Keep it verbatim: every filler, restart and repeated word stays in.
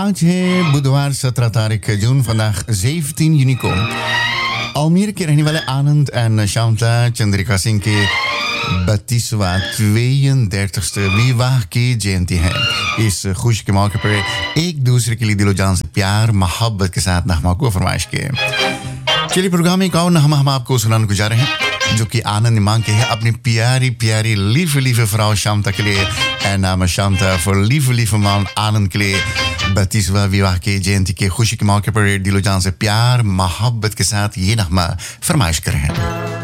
आज है बुधवार सत्रह तारीख जून vandaag zeventien juni को अल्मीर के रहने वाले आनंद एंड शांता चंद्रिका सिंह के बत्तीसवां tweeëndertigste विवाह की जयंती है। इस खुशी के मौके पर एक दूसरे के लिए दिलो जान से प्यार मोहब्बत के साथ नगमा को फरमाइश किए। चलिए प्रोग्राम में एक और नगमा हम आपको सुनाने को जा रहे हैं जो कि आनंद मांग के है अपनी प्यारी प्यारी lieve lieve vrouw शांता के लिए। En namens Shanta voor lieve lieve man आनंद के लिए बत्तीसवां विवाह की जयंती के खुशी के मौके पर दिलो जान से प्यार मोहब्बत के साथ ये नगमा फरमाइश कर रहे हैं।